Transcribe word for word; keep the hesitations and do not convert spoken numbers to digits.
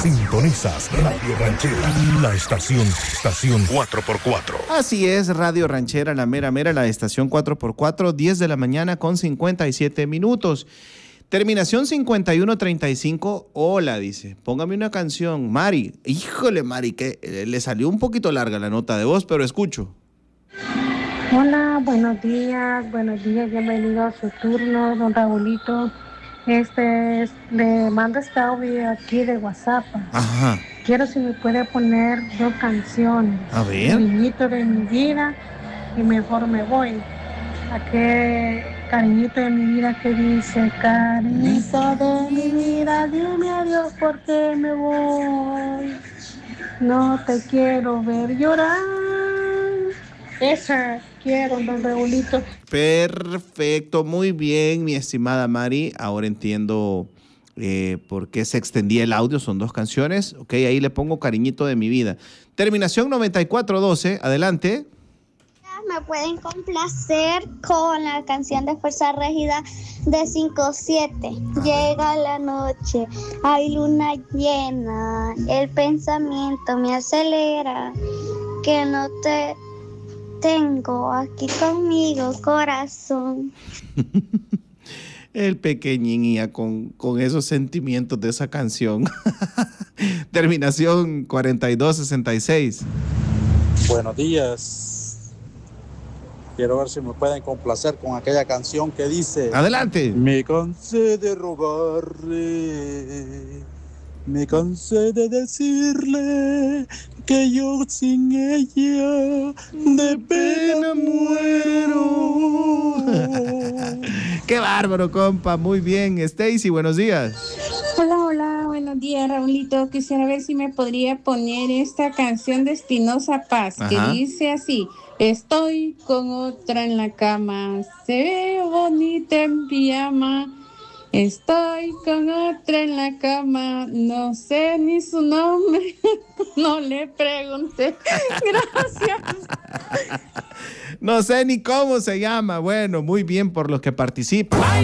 Sintonizas Radio Ranchera, la estación, estación cuatro por cuatro. Así es, Radio Ranchera, la mera mera, la estación cuatro por cuatro, diez de la mañana con cincuenta y siete minutos. Terminación cincuenta y uno treinta y cinco, hola, dice, póngame una canción. Mari, híjole Mari, que eh, le salió un poquito larga la nota de voz, pero escucho. Hola, buenos días, buenos días, bienvenido a su turno, don Raulito. Este, es- le mando este audio aquí de WhatsApp. Ajá, Quiero si me puede poner dos canciones. a ver. Cariñito de mi vida y Mejor me voy. ¿A qué cariñito de mi vida que dice? Cariñito de mi vida, dime adiós porque me voy. No te quiero ver llorar. Esa quiero, don Raulito. Perfecto, muy bien, mi estimada Mari. Ahora entiendo eh, por qué se extendía el audio, son dos canciones. Ok, ahí le pongo Cariñito de mi vida. Terminación noventa y cuatro doce, adelante. Me pueden complacer con la canción de Fuerza Régida de cinco siete. Llega la noche, hay luna llena, el pensamiento me acelera, que no te tengo aquí conmigo, corazón. El pequeñín Ia con, con esos sentimientos de esa canción. Terminación cuarenta y dos sesenta y seis. Buenos días. Quiero ver si me pueden complacer con aquella canción que dice: Adelante. Me cansé de rogarle, me cansé de decirle que yo sin ella de pena muero. Qué bárbaro, compa. Muy bien. Stacy, buenos días. Hola, hola, buenos días, Raulito. Quisiera ver si me podría poner esta canción de Espinosa Paz, Ajá. que dice así: estoy con otra en la cama, se ve bonita en pijama. Estoy con otra en la cama, no sé ni su nombre, no le pregunté. Gracias. No sé ni cómo se llama. Bueno, muy bien por los que participan.